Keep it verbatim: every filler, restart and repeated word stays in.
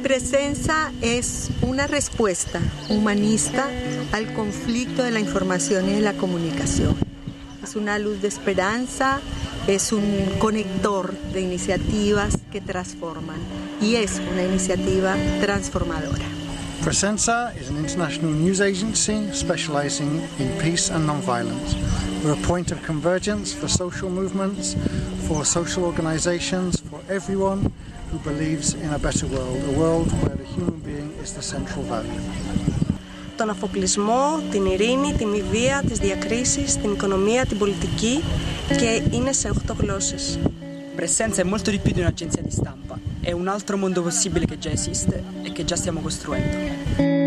Presenza es una respuesta humanista al conflicto de la información y de la comunicación. Es una luz de esperanza, es un conector de iniciativas que transforman y es una iniciativa transformadora. Presenza is an international news agency specializing in peace and non-violence. We're a point of convergence for social movements, for social organizations, for everyone who believes in a better world, a world where the human being is the central value. Τον αφοπλισμό, την ειρήνη, τη μη βία, τις διακρίσεις, την οικονομία, την πολιτική και είναι σε οκτώ γλώσσες. Presenza è molto di più di un'agenzia di stampa, è un altro mondo possibile che già esiste e che già stiamo costruendo.